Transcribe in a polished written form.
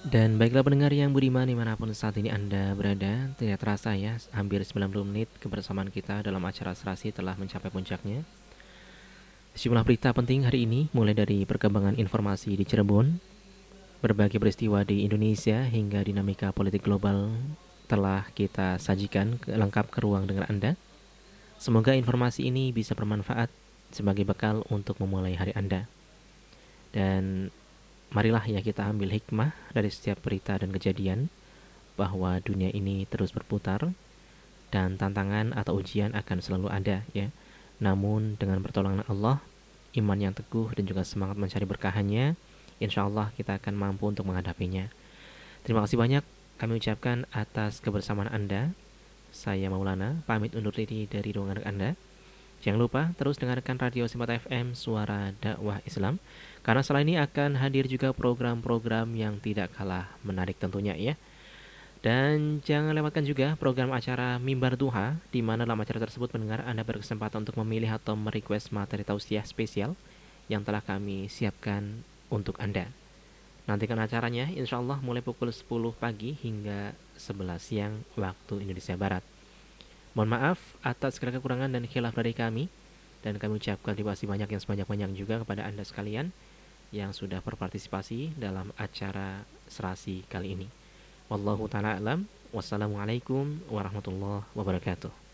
Dan baiklah pendengar yang budiman dimanapun saat ini Anda berada. Tidak terasa ya, hampir 90 menit kebersamaan kita dalam acara Serasi telah mencapai puncaknya. Sejumlah berita penting hari ini, mulai dari perkembangan informasi di Cirebon, berbagai peristiwa di Indonesia, hingga dinamika politik global telah kita sajikan lengkap ke ruang dengar Anda. Semoga informasi ini bisa bermanfaat sebagai bekal untuk memulai hari Anda. Dan marilah ya kita ambil hikmah dari setiap berita dan kejadian, bahwa dunia ini terus berputar dan tantangan atau ujian akan selalu ada ya. Namun dengan pertolongan Allah, iman yang teguh dan juga semangat mencari berkahannya, insya Allah kita akan mampu untuk menghadapinya. Terima kasih banyak kami ucapkan atas kebersamaan Anda. Saya Maulana, pamit undur diri dari ruangan Anda. Jangan lupa terus dengarkan Radio Simpat FM Suara Dakwah Islam, karena setelah ini akan hadir juga program-program yang tidak kalah menarik tentunya ya. Dan jangan lewatkan juga program acara Mimbar Duha, di mana dalam acara tersebut pendengar Anda berkesempatan untuk memilih atau merequest materi tausiah spesial yang telah kami siapkan untuk Anda. Nantikan acaranya insya Allah mulai pukul 10 pagi hingga 11 siang waktu Indonesia Barat. Mohon maaf atas segala kekurangan dan khilaf dari kami, dan kami ucapkan terima kasih banyak yang sebanyak-banyak juga kepada Anda sekalian yang sudah berpartisipasi dalam acara Serasi kali ini. Wallahu ta'ala alam. Wassalamualaikum warahmatullahi wabarakatuh.